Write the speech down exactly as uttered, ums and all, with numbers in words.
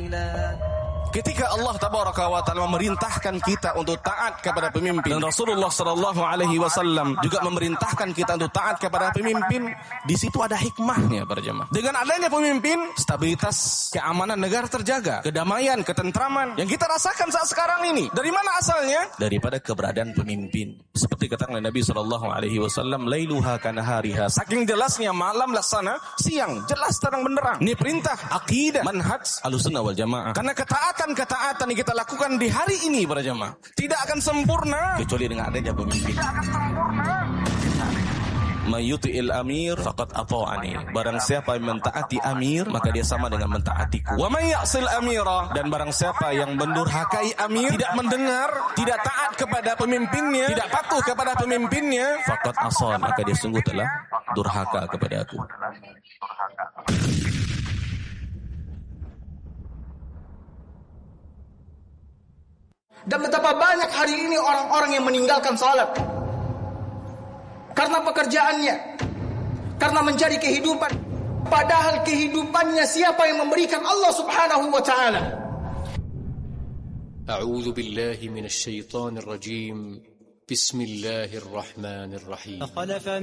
Ketika Allah Tabaraka wa Ta'ala memerintahkan kita untuk taat kepada pemimpin, dan Rasulullah Sallallahu Alaihi Wasallam juga memerintahkan kita untuk taat kepada pemimpin, di situ ada hikmahnya para jemaah. Dengan adanya pemimpin, stabilitas keamanan negara terjaga, kedamaian, ketentraman yang kita rasakan saat sekarang ini. Dari mana asalnya? Daripada keberadaan pemimpin. Seperti kata Nabi Sallallahu Alaihi Wasallam, lailuha kanahariha. Saking jelasnya malam laksana siang, jelas terang benderang. Ini perintah akidah manhaj Ahlussunnah wal Jamaah. Karena ketaatan ketaatan yang kita lakukan di hari ini para jemaah tidak akan sempurna kecuali dengan adanya pemimpin. Tidak akan sempurna. Mayyuti'il amir faqad ata'ani. Barang siapa yang mentaati amir, maka dia sama dengan mentaatiku. Wa may ya'sil amira, dan barang siapa yang mendurhakai amir, tidak mendengar, tidak taat kepada pemimpinnya, tidak patuh kepada pemimpinnya, faqad asan, maka dia sungguh telah durhaka kepada aku. Dan betapa banyak hari ini orang-orang yang meninggalkan salat karena pekerjaannya, karena mencari kehidupan. Padahal kehidupannya siapa yang memberikan? Allah Subhanahu wa ta'ala. A'udzu billahi minasy syaithanir rajim. Bismillahirrahmanirrahim.